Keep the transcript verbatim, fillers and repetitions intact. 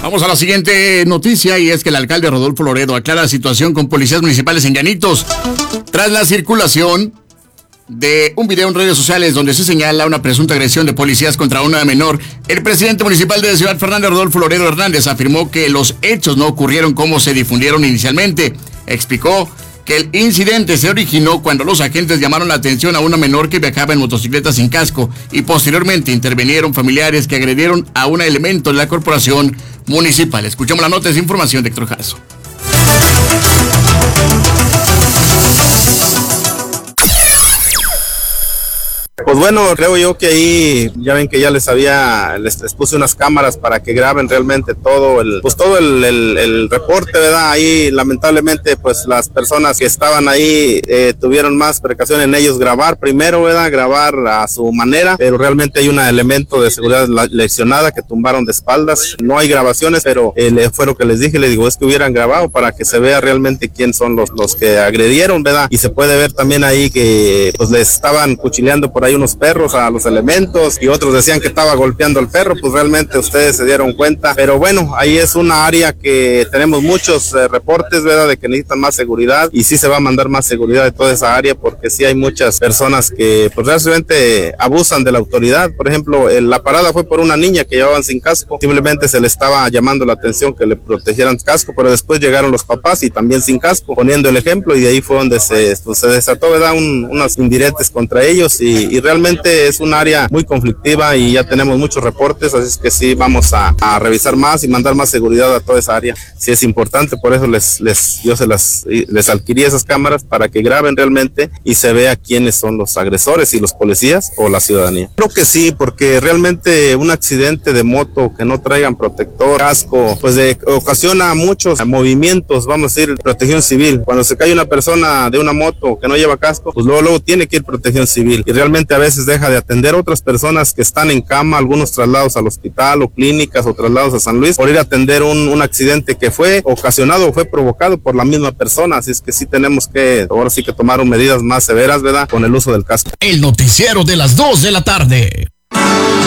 Vamos a la siguiente noticia y es que el alcalde Rodolfo Loredo aclara la situación con policías municipales en Llanitos. Tras la circulación de un video en redes sociales donde se señala una presunta agresión de policías contra una menor, el presidente municipal de Ciudad Fernández, Rodolfo Loredo Hernández, afirmó que los hechos no ocurrieron como se difundieron inicialmente. Explicó que el incidente se originó cuando los agentes llamaron la atención a una menor que viajaba en motocicleta sin casco y posteriormente intervinieron familiares que agredieron a un elemento de la corporación municipal. Escuchamos la nota de información de Héctor Jasso. Pues bueno, creo yo que ahí, ya ven que ya les había, les, les puse unas cámaras para que graben realmente todo el, pues todo el, el, el reporte, ¿verdad? Ahí lamentablemente pues las personas que estaban ahí eh, tuvieron más precaución en ellos grabar primero, ¿verdad? Grabar a su manera, pero realmente hay un elemento de seguridad leccionada que tumbaron de espaldas. No hay grabaciones, pero eh, fue lo que les dije, les digo, es que hubieran grabado para que se vea realmente quién son los, los que agredieron, ¿verdad? Y se puede ver también ahí que pues les estaban cuchileando por ahí unos perros a los elementos y otros decían que estaba golpeando al perro, pues realmente ustedes se dieron cuenta, pero bueno, ahí es una área que tenemos muchos eh, reportes, ¿verdad? De que necesitan más seguridad y sí se va a mandar más seguridad de toda esa área porque sí hay muchas personas que pues realmente abusan de la autoridad. Por ejemplo, el, la parada fue por una niña que llevaban sin casco, simplemente se le estaba llamando la atención que le protegieran casco, pero después llegaron los papás y también sin casco, poniendo el ejemplo y de ahí fue donde se, pues, se desató, ¿verdad? Un, unas indirectas contra ellos y, y realmente es un área muy conflictiva y ya tenemos muchos reportes, así es que sí vamos a, a revisar más y mandar más seguridad a toda esa área. Sí es importante, por eso les, les, yo se las, les adquirí esas cámaras para que graben realmente y se vea quiénes son los agresores, si los policías o la ciudadanía. Creo que sí, porque realmente un accidente de moto que no traigan protector, casco, pues de, ocasiona muchos movimientos, vamos a decir, protección civil. Cuando se cae una persona de una moto que no lleva casco, pues luego, luego tiene que ir protección civil y realmente a veces deja de atender a otras personas que están en cama, algunos traslados al hospital o clínicas o traslados a San Luis por ir a atender un, un accidente que fue ocasionado o fue provocado por la misma persona, así es que sí tenemos que, ahora sí que tomar medidas más severas, ¿verdad? Con el uso del casco. El noticiero de las dos de la tarde.